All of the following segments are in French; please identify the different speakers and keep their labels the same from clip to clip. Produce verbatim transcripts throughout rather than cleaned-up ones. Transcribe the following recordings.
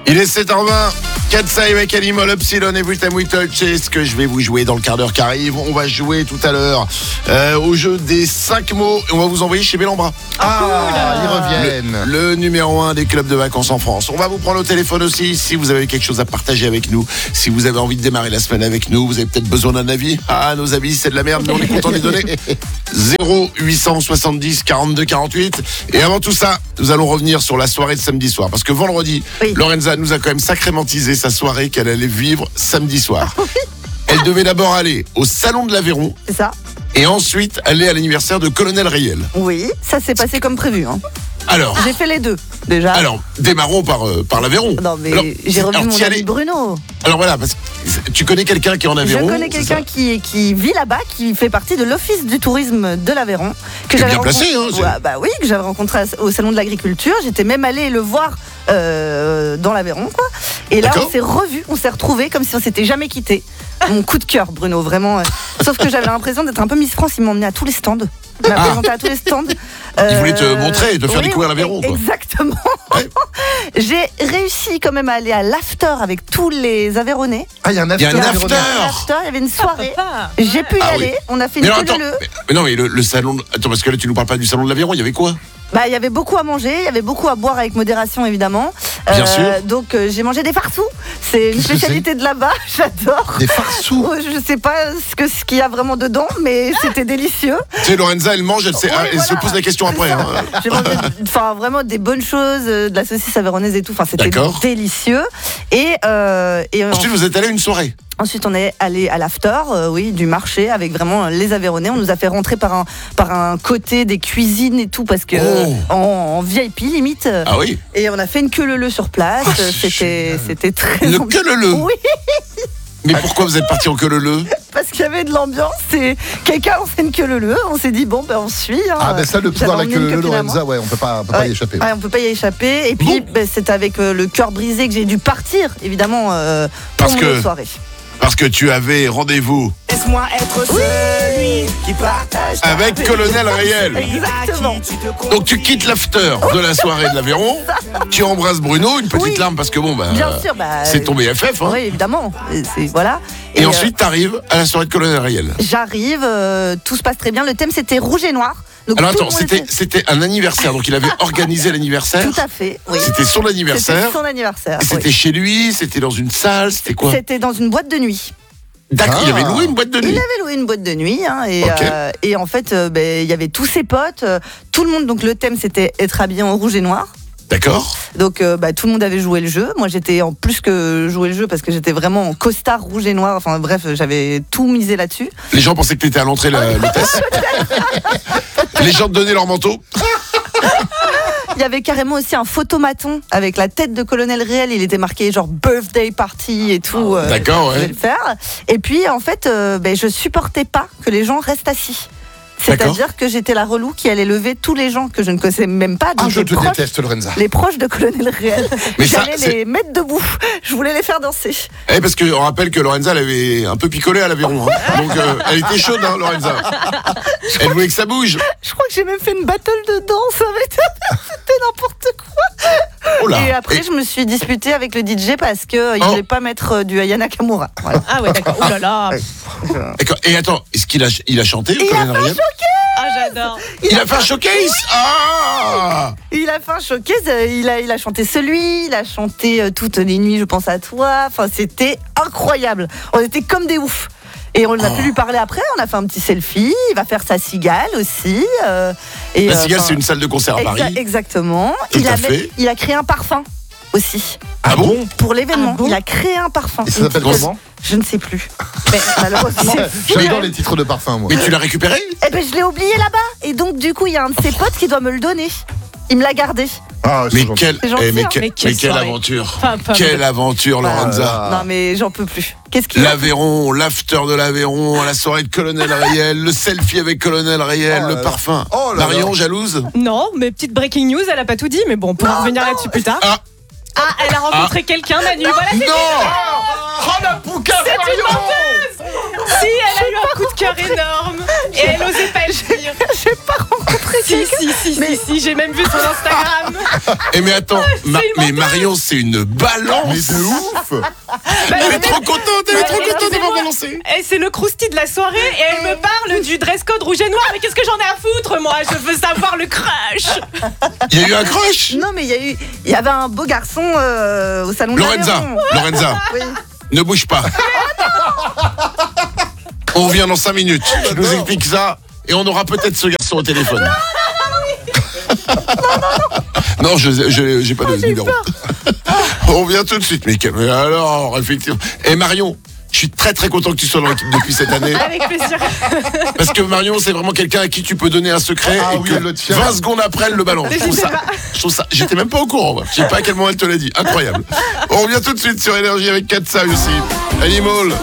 Speaker 1: Il est sept heures vingt. Katsai avec Animal Epsilon et Every We Touch, c'est ce que je vais vous jouer dans le quart d'heure qui arrive. On va jouer tout à l'heure euh, au jeu des cinq mots et on va vous envoyer chez Bellambra.
Speaker 2: Ah, ah ils reviennent.
Speaker 1: Le, le numéro un des clubs de vacances en France. On va vous prendre au téléphone aussi si vous avez quelque chose à partager avec nous. Si vous avez envie de démarrer la semaine avec nous, vous avez peut-être besoin d'un avis. Ah, nos avis, c'est de la merde, mais on est content de les donner. zéro huit cent soixante-dix quarante-deux quarante-huit. Et avant tout ça, nous allons revenir sur la soirée de samedi soir. Parce que vendredi, oui. Lorenza nous a quand même sacrément teasé sa soirée qu'elle allait vivre samedi soir. Oui. Elle devait d'abord aller au Salon de l'Aveyron.
Speaker 3: C'est ça.
Speaker 1: Et ensuite aller à l'anniversaire de Colonel Riel.
Speaker 3: Oui, ça s'est passé comme prévu. Hein.
Speaker 1: Alors.
Speaker 3: J'ai fait les deux, déjà.
Speaker 1: Alors, démarrons par, euh, par l'Aveyron.
Speaker 3: Non, mais
Speaker 1: alors,
Speaker 3: j'ai revu
Speaker 1: alors,
Speaker 3: mon ami Bruno.
Speaker 1: Alors voilà, parce que tu connais quelqu'un qui est en Aveyron.
Speaker 3: Je connais quelqu'un qui, qui vit là-bas, qui fait partie de l'Office du tourisme de l'Aveyron.
Speaker 1: Que j'avais bien placé, hein.
Speaker 3: Ouais, bah oui, que j'avais rencontré au Salon de l'Agriculture. J'étais même allée le voir euh, dans l'Aveyron, quoi. Et là, D'accord. on s'est revus, on s'est retrouvés comme si on s'était jamais quittés. Mon coup de cœur, Bruno, vraiment. Euh, sauf que j'avais l'impression d'être un peu Miss France. Il m'a emmené à tous les stands. Il m'a ah. présenté à tous les stands.
Speaker 1: Euh, il voulait te montrer, te faire oui, découvrir l'Aveyron.
Speaker 3: Exactement. Ouais. J'ai réussi quand même à aller à l'after avec tous les Aveyronnais.
Speaker 1: Ah, il y a un after. Il y a un after.
Speaker 3: after. Il y avait une soirée. J'ai pu y ah, aller. Oui. On a fait une
Speaker 1: mais, attends,
Speaker 3: le...
Speaker 1: mais, mais non, mais le, le salon. Attends, parce que là, tu nous parles pas du salon de l'Aveyron. Il y avait quoi?
Speaker 3: Bah, il y avait beaucoup à manger, il y avait beaucoup à boire avec modération évidemment.
Speaker 1: Bien euh, sûr.
Speaker 3: Donc euh, j'ai mangé des farçons. C'est une spécialité de là-bas, j'adore.
Speaker 1: Des farçons.
Speaker 3: Je sais pas ce que ce qu'il y a vraiment dedans, mais c'était délicieux.
Speaker 1: Tu sais, Lorenza, elle mange, elle, sait, oui, elle voilà. se pose la question après. Hein.
Speaker 3: J'ai mangé, enfin vraiment des bonnes choses, de la saucisse aveyronnaise et tout. Enfin, c'était D'accord. délicieux. Et, euh, et
Speaker 1: ensuite, vous êtes allé à une soirée.
Speaker 3: Ensuite, on est allé à l'after, euh, oui, du marché avec vraiment les Aveyronnais. On nous a fait rentrer par un par un côté des cuisines et tout parce que oh. en, en V I P limite.
Speaker 1: Ah oui.
Speaker 3: Et on a fait une queue leu sur place. Ah, c'était c'était très.
Speaker 1: Une queue leu.
Speaker 3: Oui.
Speaker 1: Mais pourquoi vous êtes parti en queue leu?
Speaker 3: Parce qu'il y avait de l'ambiance et quelqu'un a fait une queue leu. On s'est dit bon ben on suit. Hein.
Speaker 2: Ah ben ça le pouvoir de la queue leu, Lorenza, ouais, on peut pas, on peut ouais. pas y échapper. Ouais.
Speaker 3: Ouais, on peut pas y échapper. Et puis bon. ben, c'est avec euh, le cœur brisé que j'ai dû partir évidemment euh, pour
Speaker 1: Parce
Speaker 3: mon
Speaker 1: que...
Speaker 3: soirée.
Speaker 1: Parce que tu avais rendez-vous.
Speaker 4: Laisse-moi être celui qui partage
Speaker 1: avec Colonel Riel.
Speaker 3: Exactement.
Speaker 1: Donc tu quittes l'after de la soirée de l'Aveyron. Tu embrasses Bruno, une petite oui. larme parce que bon bah,
Speaker 3: Bien sûr, bah
Speaker 1: c'est ton B F F. Hein.
Speaker 3: Oui évidemment. C'est, voilà.
Speaker 1: Et, et ensuite euh, t'arrives à la soirée de Colonel Riel.
Speaker 3: J'arrive, euh, tout se passe très bien. Le thème c'était rouge et noir. Donc,
Speaker 1: alors attends, c'était, était... c'était un anniversaire, donc il avait organisé l'anniversaire.
Speaker 3: Tout à fait, oui.
Speaker 1: C'était son anniversaire.
Speaker 3: C'était son anniversaire.
Speaker 1: Et c'était
Speaker 3: oui.
Speaker 1: chez lui, c'était dans une salle, c'était quoi?
Speaker 3: C'était dans une boîte de nuit.
Speaker 1: D'accord, ah. il avait loué une boîte de nuit.
Speaker 3: Il avait loué une boîte de nuit, hein, et, okay. euh, et en fait, euh, ben, il y avait tous ses potes, euh, tout le monde. Donc le thème c'était être habillé en rouge et noir.
Speaker 1: D'accord.
Speaker 3: Donc euh, bah, tout le monde avait joué le jeu. Moi j'étais en plus que jouer le jeu parce que j'étais vraiment en costard rouge et noir. Enfin bref, j'avais tout misé là-dessus.
Speaker 1: Les gens pensaient que tu étais à l'entrée la, l'hôtesse. Les gens te donnaient leur manteau.
Speaker 3: Il y avait carrément aussi un photomaton avec la tête de Colonel Riel. Il était marqué genre birthday party et tout.
Speaker 1: Euh, D'accord, ouais.
Speaker 3: Je vais le faire. Et puis en fait, euh, ben, je supportais pas que les gens restent assis. C'est-à-dire D'accord. que j'étais la relou qui allait lever tous les gens que je ne connaissais même pas.
Speaker 2: Ah, je te
Speaker 3: proches,
Speaker 2: déteste, Lorenza.
Speaker 3: Les proches de Colonel Riel.
Speaker 1: Mais
Speaker 3: J'allais
Speaker 1: ça,
Speaker 3: les mettre debout. Je voulais les faire danser.
Speaker 1: Eh, parce qu'on rappelle que Lorenza, elle avait un peu picolé à l'Aveyron. Hein. Donc, euh, elle était chaude, hein, Lorenza. Elle voulait que ça bouge.
Speaker 3: Je crois que j'ai même fait une battle de danse avec c'était n'importe quoi. Oh là. Et après, Et... je me suis disputée avec le D J parce qu'il euh, ne oh. voulait pas mettre euh, du Aya Nakamura. Voilà.
Speaker 5: Ah ouais, d'accord. Oh là là.
Speaker 1: Et attends, est-ce qu'il a, il a chanté
Speaker 3: Il a fait un showcase.
Speaker 5: Ah, j'adore.
Speaker 1: Il, il a, a fait un showcase. Ah.
Speaker 3: Il a fait un showcase. Il a, il a chanté celui. Il a chanté euh, toutes les nuits. Je pense à toi. Enfin, c'était incroyable. On était comme des oufs. Et on a oh. pu lui parler après, on a fait un petit selfie, il va faire sa cigale aussi. Euh, et
Speaker 1: la cigale, euh, c'est une salle de concert à exa-
Speaker 3: Paris. Exactement.
Speaker 1: Tout
Speaker 3: il,
Speaker 1: à
Speaker 3: a
Speaker 1: fait.
Speaker 3: Même, il a créé un parfum aussi.
Speaker 1: Ah bon?
Speaker 3: Pour l'événement,
Speaker 5: ah bon
Speaker 3: il a créé un parfum.
Speaker 2: Et ça s'appelle comment?
Speaker 3: Je ne sais plus. Mais malheureusement.
Speaker 2: J'adore les titres de parfum, moi.
Speaker 1: Mais tu l'as récupéré?
Speaker 3: Eh ben, je l'ai oublié là-bas. Et donc, du coup, il y a un de ses potes qui doit me le donner. Il me l'a gardé.
Speaker 1: Ah, mais, quel,
Speaker 3: gentil,
Speaker 1: eh, mais,
Speaker 3: hein.
Speaker 1: que, mais,
Speaker 5: quelle,
Speaker 1: mais quelle aventure.
Speaker 5: Pas, pas
Speaker 1: Quelle
Speaker 5: mal.
Speaker 1: aventure, Lorenza.
Speaker 3: Non, mais j'en peux plus. Qu'est-ce qu'il
Speaker 1: L'Aveyron, l'after de l'Aveyron, la soirée de Colonel Riel, le selfie avec Colonel Riel, oh le parfum. Oh là Marion, là. Jalouse?
Speaker 5: Non, mais petite breaking news, elle a pas tout dit, mais bon, on pourra revenir là-dessus plus tard.
Speaker 1: Ah.
Speaker 5: Ah, elle a rencontré ah. quelqu'un, Manu. Voilà, c'est
Speaker 1: non. Oh, la poucave,
Speaker 5: c'est une menteuse. Si, elle a eu un coup de cœur énorme. Et elle n'osait pas le dire.
Speaker 3: J'ai pas rencontré
Speaker 5: Si, si, si,
Speaker 3: Mais-
Speaker 5: si, si, j'ai même vu son Instagram.
Speaker 1: Eh mais attends, Ma-
Speaker 5: une
Speaker 1: mais
Speaker 5: menteuse.
Speaker 1: Marion, c'est une balance.
Speaker 2: Mais de ouf.
Speaker 5: Bah,
Speaker 1: Elle est
Speaker 5: mais-
Speaker 1: trop contente, elle est
Speaker 5: Bah,
Speaker 1: trop contente d'avoir
Speaker 5: excusez-moi.
Speaker 1: balancé.
Speaker 5: Eh, c'est le crousti de la soirée et elle me parle du dress code rouge et noir. Mais qu'est-ce que j'en ai à foutre, moi? Je veux savoir le crush.
Speaker 1: Il y a eu un crush.
Speaker 3: Non, mais il y a eu, il y avait un beau garçon euh, au salon de
Speaker 1: Lorenza,
Speaker 3: l'Aveyron.
Speaker 1: Lorenza,
Speaker 3: Oui.
Speaker 1: ne bouge pas. On revient dans cinq minutes. Tu nous expliques ça et on aura peut-être ce garçon au téléphone. Non, je je- j'ai pas de numéro. On revient tout de suite, mais mais alors, effectivement. Et Marion, je suis très très content que tu sois dans l'équipe depuis cette année.
Speaker 5: Avec plaisir.
Speaker 1: Parce que Marion, c'est vraiment quelqu'un à qui tu peux donner un secret
Speaker 2: Ah
Speaker 1: et
Speaker 2: oui,
Speaker 1: que
Speaker 2: elle le tient.
Speaker 1: vingt secondes après, elle le balance. Je trouve
Speaker 5: J'étais
Speaker 1: ça,
Speaker 5: pas-
Speaker 1: je trouve ça, j'étais même pas au courant. Moi. Je sais pas à quel moment elle te l'a dit. Incroyable. On revient tout de suite sur Énergie avec Katsa aussi. Animal.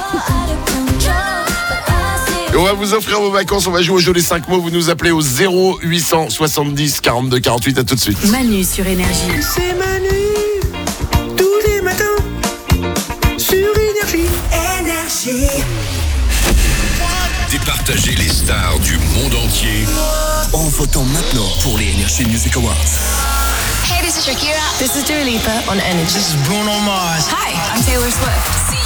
Speaker 1: Et on va vous offrir vos vacances. On va jouer au jeu des cinq mots. Vous nous appelez au zéro huit cent soixante-dix quarante-deux quarante-huit. À tout de suite.
Speaker 6: Manu sur Énergie.
Speaker 4: C'est Manu, tous les matins, sur Énergie. Énergie.
Speaker 7: Départager les stars du monde entier.
Speaker 4: En votant maintenant pour les Energy Music Awards.
Speaker 8: Hey, this is Shakira.
Speaker 6: This is Dua Lipa on Energy.
Speaker 4: This is Bruno Mars.
Speaker 8: Hi, I'm Taylor Swift.